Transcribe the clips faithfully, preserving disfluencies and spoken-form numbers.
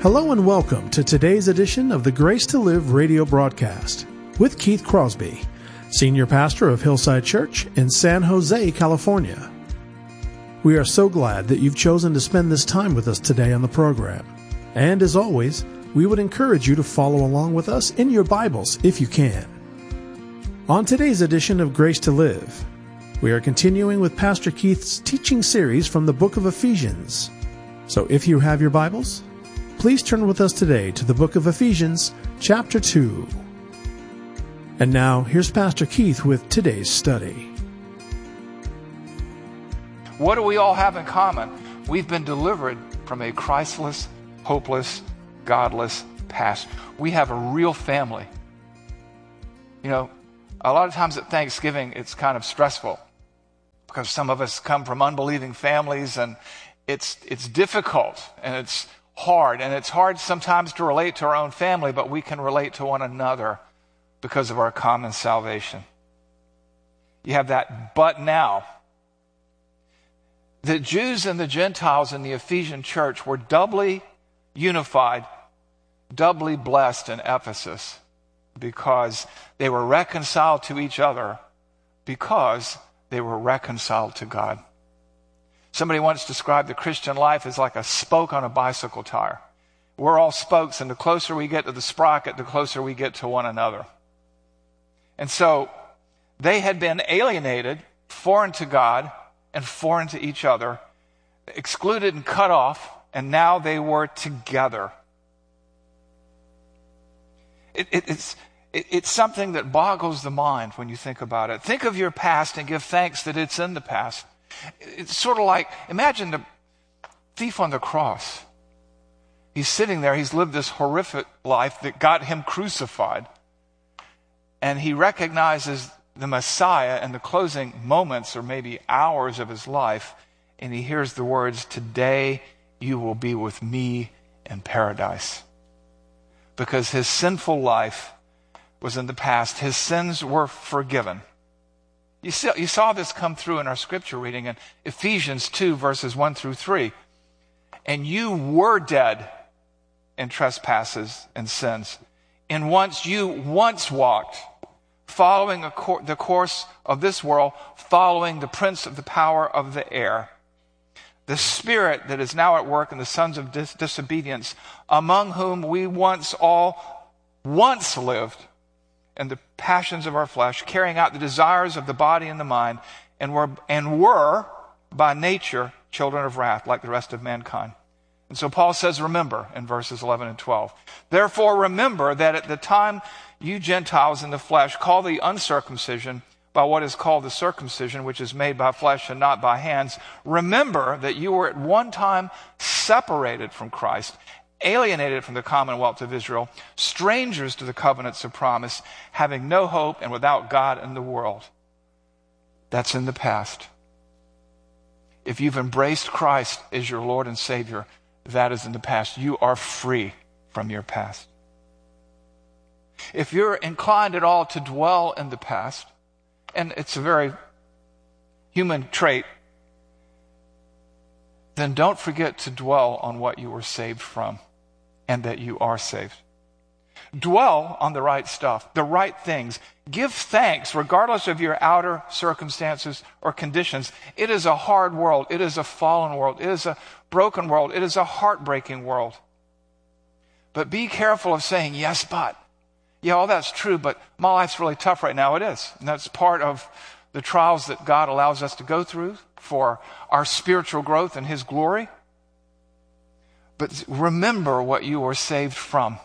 Hello and welcome to today's edition of the Grace to Live radio broadcast with Keith Crosby, Senior Pastor of Hillside Church in San Jose, California. We are so glad that you've chosen to spend this time with us today on the program. And as always, we would encourage you to follow along with us in your Bibles if you can. On today's edition of Grace to Live, we are continuing with Pastor Keith's teaching series from the book of Ephesians. So if you have your Bibles, please turn with us today to the book of Ephesians, chapter two. And now, here's Pastor Keith with today's study. What do we all have in common? We've been delivered from a Christless, hopeless, godless past. We have a real family. You know, a lot of times at Thanksgiving, it's kind of stressful because some of us come from unbelieving families, and it's it's difficult and it's hard. And it's hard sometimes to relate to our own family, but we can relate to one another because of our common salvation. You have that but now. The Jews and the Gentiles in the Ephesian church were doubly unified, doubly blessed in Ephesus because they were reconciled to each other, because they were reconciled to God. Somebody once described the Christian life as like a spoke on a bicycle tire. We're all spokes, and the closer we get to the sprocket, the closer we get to one another. And so they had been alienated, foreign to God, and foreign to each other, excluded and cut off, and now they were together. It, it, it's, it, it's something that boggles the mind when you think about it. Think of your past and give thanks that it's in the past. It's sort of like, imagine the thief on the cross. He's sitting there, he's lived this horrific life that got him crucified. And he recognizes the Messiah in the closing moments or maybe hours of his life, and he hears the words, "Today you will be with me in paradise." Because his sinful life was in the past. His sins were forgiven. You saw, you saw this come through in our scripture reading in Ephesians two, verses one through three. And you were dead in trespasses and sins, in once you once walked, following a cor- the course of this world, following the prince of the power of the air, the spirit that is now at work in the sons of dis- disobedience, among whom we once all once lived in the passions of our flesh, carrying out the desires of the body and the mind, and were, and were by nature children of wrath, like the rest of mankind. And so Paul says, remember, in verses eleven and twelve. Therefore remember that at the time you Gentiles in the flesh call the uncircumcision by what is called the circumcision, which is made by flesh and not by hands. Remember that you were at one time separated from Christ, alienated from the commonwealth of Israel, strangers to the covenants of promise, having no hope and without God in the world. That's in the past. If you've embraced Christ as your Lord and Savior, that is in the past. You are free from your past. If you're inclined at all to dwell in the past, and it's a very human trait, then don't forget to dwell on what you were saved from and that you are saved. Dwell on the right stuff, the right things. Give thanks regardless of your outer circumstances or conditions. It is a hard world. It is a fallen world. It is a broken world. It is a heartbreaking world. But be careful of saying, yes, but. Yeah, all that's true, but my life's really tough right now. It is. And that's part of the trials that God allows us to go through for our spiritual growth and His glory. But remember what you were saved from.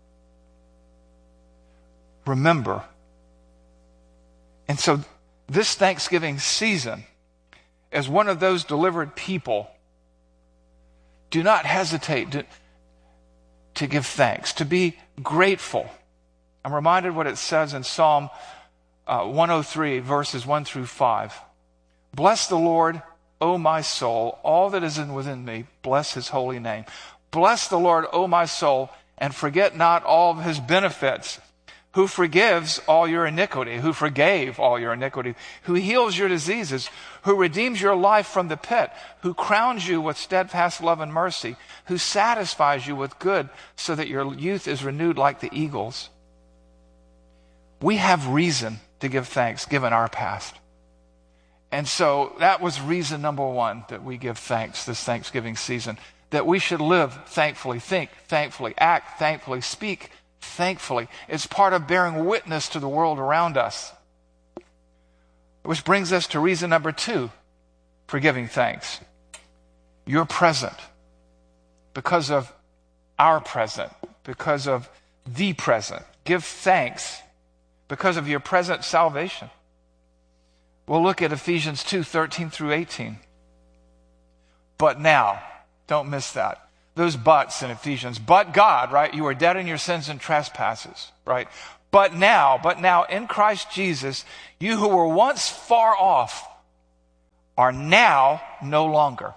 Remember. And so this Thanksgiving season, as one of those delivered people, do not hesitate to, to give thanks, to be grateful. I'm reminded what it says in Psalm uh, one oh three, verses one through five. Bless the Lord, O my soul, all that is in within me, bless His holy name. Bless the Lord, O my soul, and forget not all of His benefits, who forgives all your iniquity, who forgave all your iniquity, who heals your diseases, who redeems your life from the pit, who crowns you with steadfast love and mercy, who satisfies you with good so that your youth is renewed like the eagles. We have reason to give thanks given our past. And so that was reason number one that we give thanks this Thanksgiving season, that we should live thankfully, think thankfully, act thankfully, speak thankfully. It's part of bearing witness to the world around us. Which brings us to reason number two for giving thanks. You're present because of our present, because of the present. Give thanks because of your present salvation. We'll look at Ephesians two, thirteen through eighteen. But now, don't miss that. Those buts in Ephesians. But God, right? You are dead in your sins and trespasses, right? But now, but now in Christ Jesus, you who were once far off are now no longer.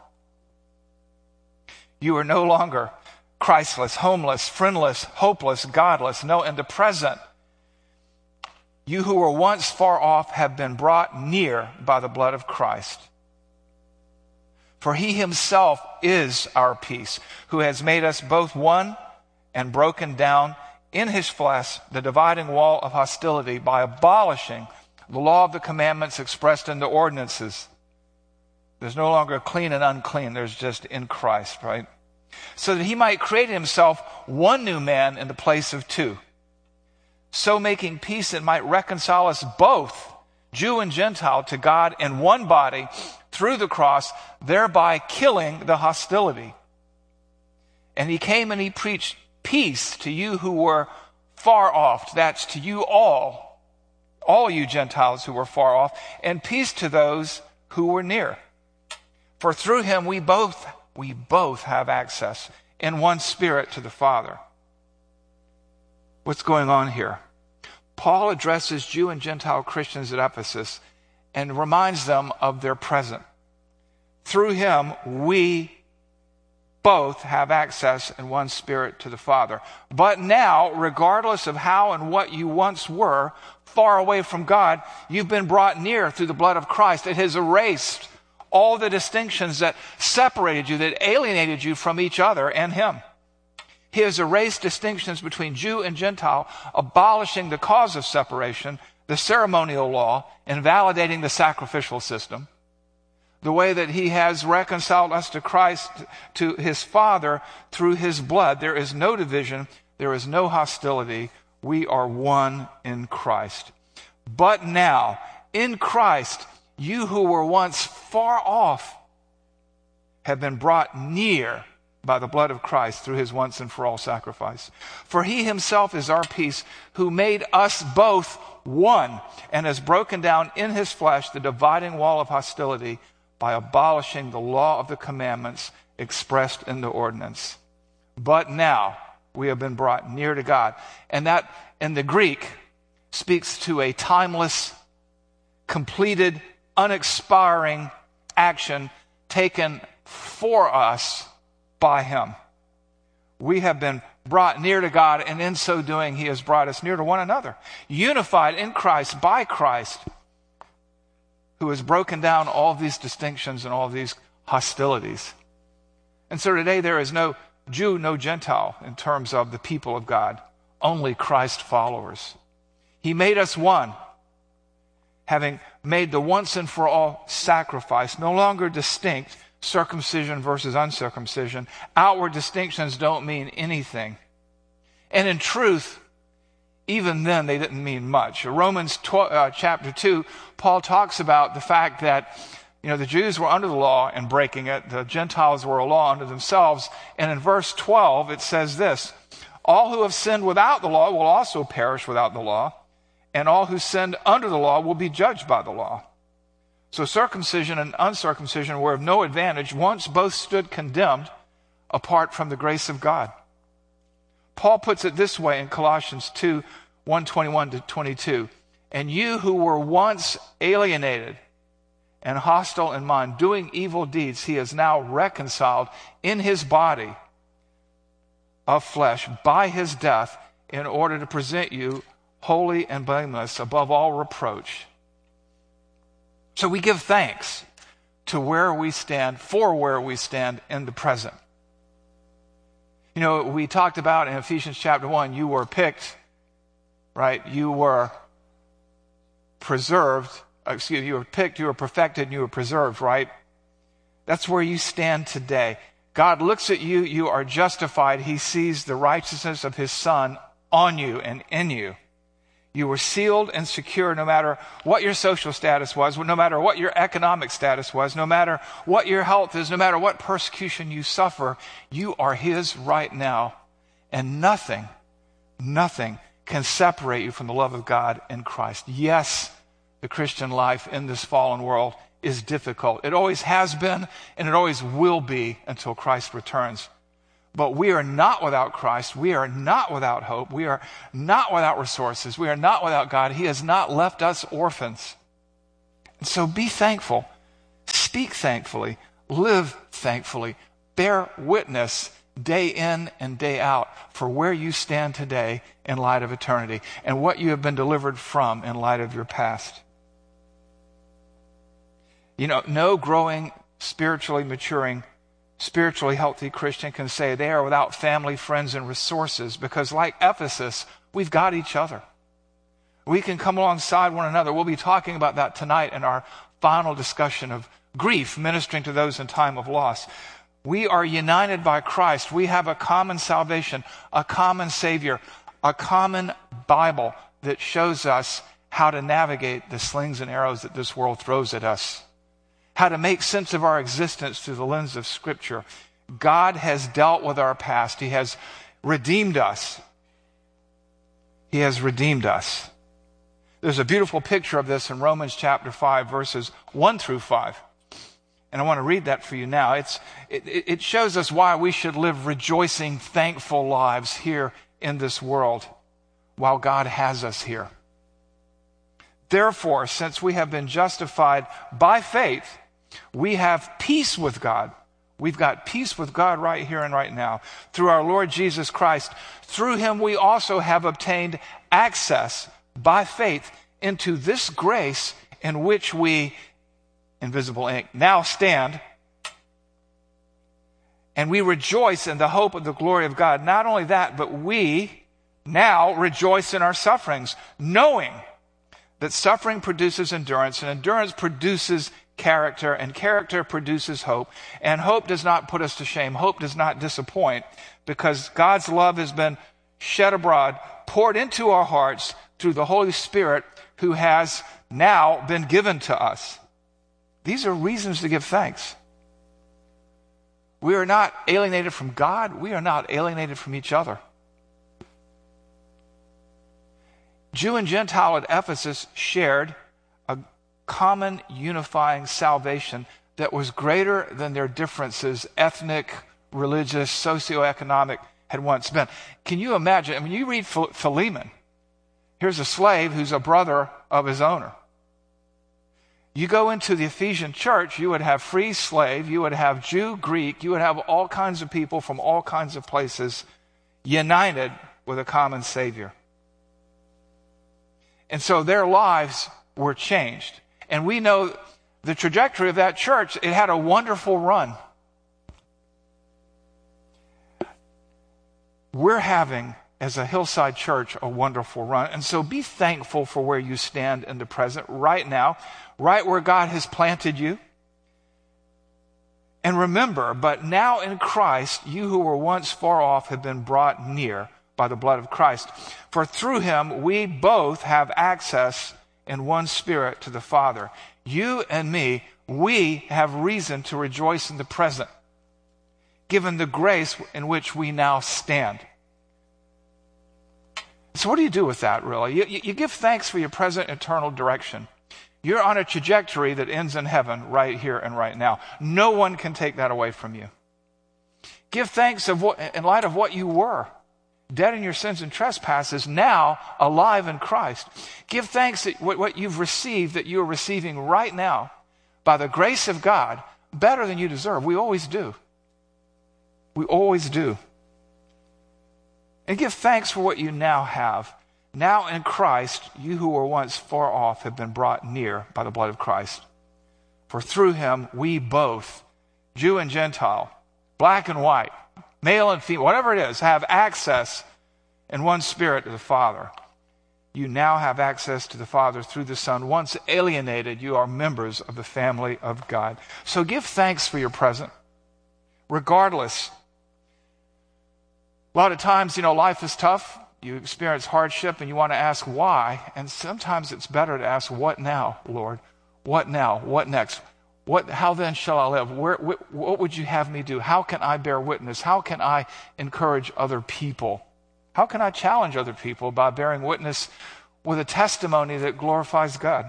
You are no longer Christless, homeless, friendless, hopeless, godless. No, in the present, you who were once far off have been brought near by the blood of Christ. For he himself is our peace, who has made us both one and broken down in his flesh the dividing wall of hostility by abolishing the law of the commandments expressed in the ordinances. There's no longer clean and unclean. There's just in Christ, right? So that he might create himself one new man in the place of two. So making peace, it might reconcile us both, Jew and Gentile, to God in one body through the cross, thereby killing the hostility. And he came and he preached peace to you who were far off. That's to you all, all you Gentiles who were far off, and peace to those who were near. For through him we both, we both have access in one spirit to the Father. What's going on here? Paul addresses Jew and Gentile Christians at Ephesus and reminds them of their present. Through him, we both have access in one spirit to the Father. But now, regardless of how and what you once were, far away from God, you've been brought near through the blood of Christ. It has erased all the distinctions that separated you, that alienated you from each other and him. He has erased distinctions between Jew and Gentile, abolishing the cause of separation, the ceremonial law, invalidating the sacrificial system. The way that he has reconciled us to Christ, to his Father, through his blood. There is no division. There is no hostility. We are one in Christ. But now, in Christ, you who were once far off have been brought near by the blood of Christ through his once and for all sacrifice. For he himself is our peace, who made us both one and has broken down in his flesh the dividing wall of hostility by abolishing the law of the commandments expressed in the ordinance. But now we have been brought near to God. And that in the Greek speaks to a timeless, completed, unexpiring action taken for us by him. We have been brought near to God, and in so doing, he has brought us near to one another, unified in Christ, by Christ, who has broken down all these distinctions and all these hostilities. And so today there is no Jew, no Gentile in terms of the people of God, only Christ followers. He made us one, having made the once and for all sacrifice, no longer distinct, circumcision versus uncircumcision. Outward distinctions don't mean anything. And in truth, even then they didn't mean much. Romans twelve, uh, chapter two, Paul talks about the fact that, you know, the Jews were under the law and breaking it. The Gentiles were a law unto themselves. And in verse twelve, it says this: all who have sinned without the law will also perish without the law, and all who sinned under the law will be judged by the law. So circumcision and uncircumcision were of no advantage. Once both stood condemned apart from the grace of God. Paul puts it this way in Colossians two, one twenty-one to twenty-two. And you who were once alienated and hostile in mind, doing evil deeds, he is now reconciled in his body of flesh by his death, in order to present you holy and blameless, above all reproach. So we give thanks to where we stand, for where we stand in the present. You know, we talked about in Ephesians chapter one, you were picked, right? You were preserved, excuse me, you were picked, you were perfected, and you were preserved, right? That's where you stand today. God looks at you, you are justified. He sees the righteousness of his Son on you and in you. You were sealed and secure no matter what your social status was, no matter what your economic status was, no matter what your health is, no matter what persecution you suffer, you are his right now. And nothing, nothing can separate you from the love of God in Christ. Yes, the Christian life in this fallen world is difficult. It always has been, and it always will be until Christ returns. But we are not without Christ. We are not without hope. We are not without resources. We are not without God. He has not left us orphans. And so be thankful. Speak thankfully. Live thankfully. Bear witness day in and day out for where you stand today in light of eternity and what you have been delivered from in light of your past. You know, no growing, spiritually maturing, spiritually healthy Christian can say they are without family, friends, and resources, because like Ephesus, we've got each other. We can come alongside one another. We'll be talking about that tonight in our final discussion of grief, ministering to those in time of loss. We are united by Christ. We have a common salvation, a common Savior, a common Bible that shows us how to navigate the slings and arrows that this world throws at us, how to make sense of our existence through the lens of Scripture. God has dealt with our past. He has redeemed us. He has redeemed us. There's a beautiful picture of this in Romans chapter five, verses one through five. And I want to read that for you now. It's, it, it shows us why we should live rejoicing, thankful lives here in this world while God has us here. Therefore, since we have been justified by faith, we have peace with God. We've got peace with God right here and right now through our Lord Jesus Christ. Through him we also have obtained access by faith into this grace in which we, invisible ink, now stand. And we rejoice in the hope of the glory of God. Not only that, but we now rejoice in our sufferings, knowing that suffering produces endurance, and endurance produces character, and character produces hope. And hope does not put us to shame. Hope does not disappoint, because God's love has been shed abroad, poured into our hearts through the Holy Spirit who has now been given to us. These are reasons to give thanks. We are not alienated from God. We are not alienated from each other. Jew and Gentile at Ephesus shared a common unifying salvation that was greater than their differences, ethnic, religious, socioeconomic, had once been. Can you imagine? I mean, you read Philemon. Here's a slave who's a brother of his owner. You go into the Ephesian church, you would have free slave, you would have Jew, Greek, you would have all kinds of people from all kinds of places united with a common Savior. And so their lives were changed. And we know the trajectory of that church. It had a wonderful run. We're having, as a Hillside Church, a wonderful run. And so be thankful for where you stand in the present right now, right where God has planted you. And remember, but now in Christ, you who were once far off have been brought near by the blood of Christ. For through him we both have access in one Spirit to the Father. You and me, we have reason to rejoice in the present, given the grace in which we now stand. So what do you do with that, really? You, you give thanks for your present eternal direction. You're on a trajectory that ends in heaven right here and right now. No one can take that away from you. Give thanks of what, in light of what you were, dead in your sins and trespasses, now alive in Christ. Give thanks that what you've received, that you are receiving right now by the grace of God, better than you deserve. We always do. We always do. And give thanks for what you now have. Now in Christ, you who were once far off have been brought near by the blood of Christ. For through him we both, Jew and Gentile, black and white, male and female, whatever it is, have access in one spirit to the Father. You now have access to the Father through the Son. Once alienated, you are members of the family of God. So give thanks for your present, regardless. A lot of times, you know, life is tough. You experience hardship and you want to ask why. And sometimes it's better to ask, what now, Lord? What now? What next? What? How then shall I live? Where, wh- what would you have me do? How can I bear witness? How can I encourage other people? How can I challenge other people by bearing witness with a testimony that glorifies God?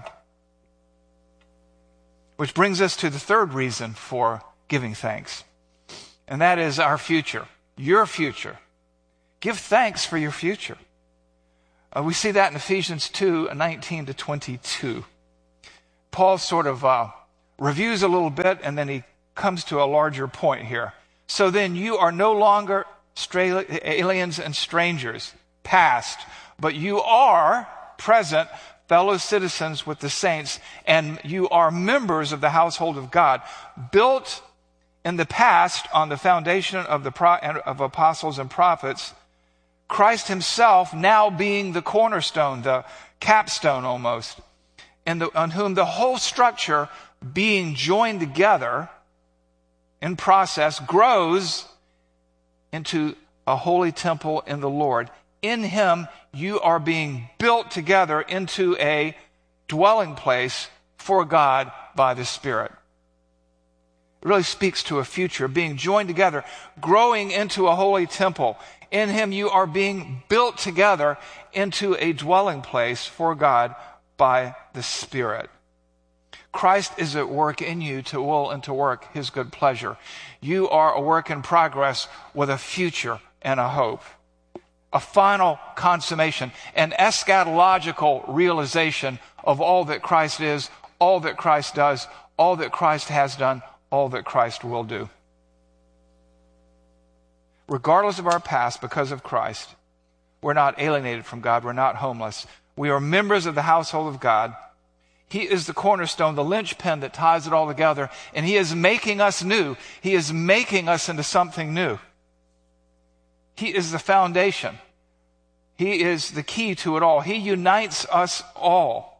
Which brings us to the third reason for giving thanks. And that is our future, your future. Give thanks for your future. Uh, we see that in Ephesians two, nineteen to twenty-two. Paul sort of uh, reviews a little bit, and then he comes to a larger point here. So then you are no longer stray, aliens and strangers, past, but you are present, fellow citizens with the saints, and you are members of the household of God, built in the past on the foundation of the pro- of apostles and prophets, Christ himself now being the cornerstone, the capstone almost, and the, on whom the whole structure being joined together in process grows into a holy temple in the Lord. In him you are being built together into a dwelling place for God by the Spirit. It really speaks to a future, being joined together, growing into a holy temple. In him you are being built together into a dwelling place for God by the Spirit. Christ is at work in you to will and to work his good pleasure. You are a work in progress with a future and a hope. A final consummation, an eschatological realization of all that Christ is, all that Christ does, all that Christ has done, all that Christ will do. Regardless of our past, because of Christ, we're not alienated from God. We're not homeless. We are members of the household of God. He is the cornerstone, the linchpin that ties it all together, and he is making us new. He is making us into something new. He is the foundation. He is the key to it all. He unites us all.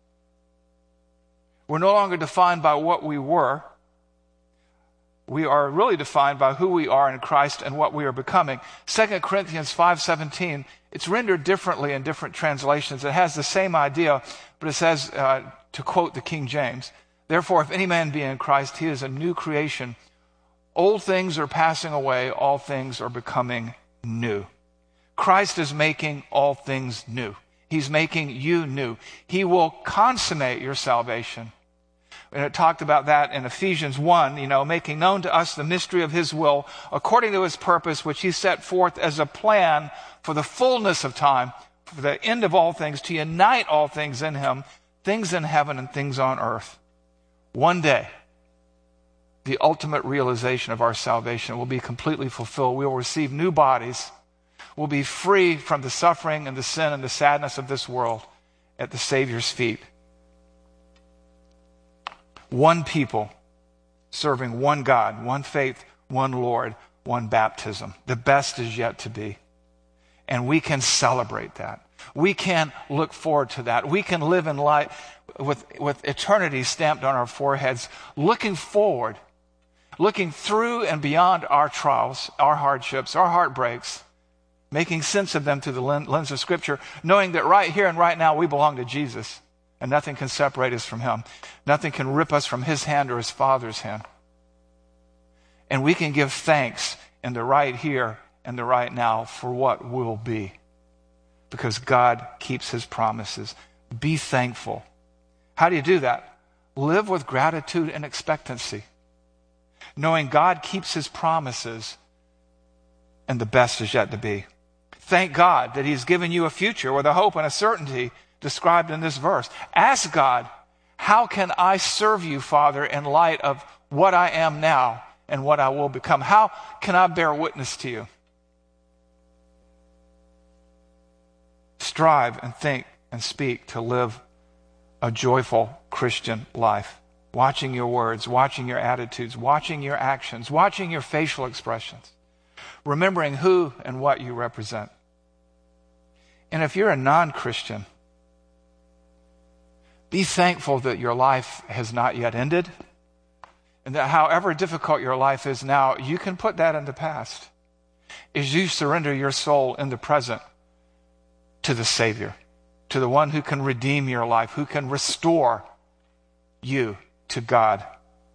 We're no longer defined by what we were. We are really defined by who we are in Christ and what we are becoming. Second Corinthians five seventeen, it's rendered differently in different translations. It has the same idea, but it says, uh, to quote the King James, therefore, if any man be in Christ, he is a new creation. Old things are passing away, all things are becoming new. Christ is making all things new. He's making you new. He will consummate your salvation. And it talked about that in Ephesians one, you know, making known to us the mystery of his will, according to his purpose, which he set forth as a plan for the fullness of time, for the end of all things, to unite all things in him, things in heaven and things on earth. One day, the ultimate realization of our salvation will be completely fulfilled. We will receive new bodies. We'll be free from the suffering and the sin and the sadness of this world at the Savior's feet. One people serving one God, one faith, one Lord, one baptism. The best is yet to be. And we can celebrate that. We can look forward to that. We can live in light with, with eternity stamped on our foreheads, looking forward, looking through and beyond our trials, our hardships, our heartbreaks, making sense of them through the lens of Scripture, knowing that right here and right now we belong to Jesus. And nothing can separate us from him. Nothing can rip us from his hand or his Father's hand. And we can give thanks in the right here and the right now for what will be. Because God keeps his promises. Be thankful. How do you do that? Live with gratitude and expectancy. Knowing God keeps his promises and the best is yet to be. Thank God that he's given you a future with a hope and a certainty described in this verse. Ask God, how can I serve you, Father, in light of what I am now and what I will become? How can I bear witness to you? strive and think and speak to live a joyful Christian life. Watching your words, watching your attitudes, watching your actions, watching your facial expressions, remembering who and what you represent. And if you're a non-Christian, be thankful that your life has not yet ended, and that however difficult your life is now, you can put that in the past as you surrender your soul in the present to the Savior, to the one who can redeem your life, who can restore you to God.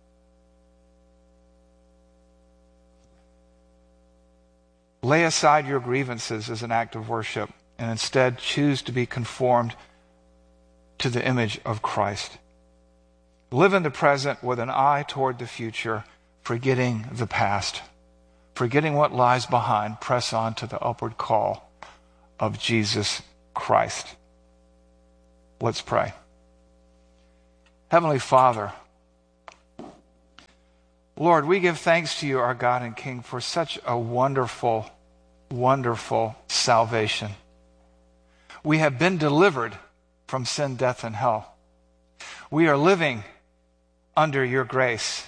Lay aside your grievances as an act of worship and instead choose to be conformed to the image of Christ. Live in the present with an eye toward the future, forgetting the past. Forgetting what lies behind, press on to the upward call of Jesus Christ. Let's pray. Heavenly Father, Lord, we give thanks to you, our God and King, for such a wonderful, wonderful salvation. We have been delivered from sin, death, and hell. We are living under your grace.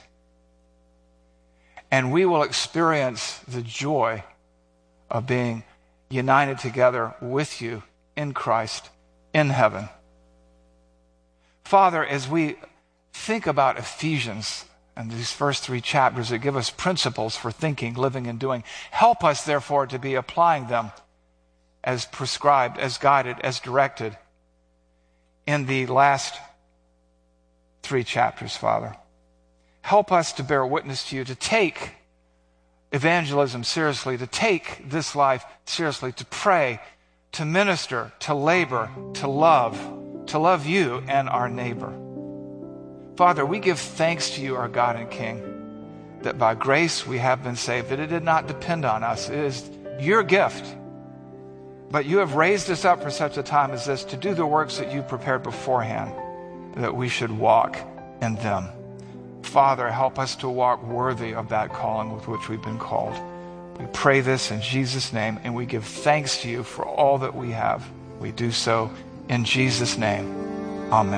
And we will experience the joy of being united together with you in Christ in heaven. Father, as we think about Ephesians and these first three chapters that give us principles for thinking, living, and doing, help us, therefore, to be applying them as prescribed, as guided, as directed in the last three chapters, Father. Help us to bear witness to you, to take evangelism seriously, to take this life seriously, to pray, to minister, to labor, to love, to love you and our neighbor. Father, we give thanks to you, our God and King, that by grace we have been saved, that it did not depend on us. It is your gift. But you have raised us up for such a time as this to do the works that you prepared beforehand, that we should walk in them. Father, help us to walk worthy of that calling with which we've been called. We pray this in Jesus' name, and we give thanks to you for all that we have. We do so in Jesus' name. Amen.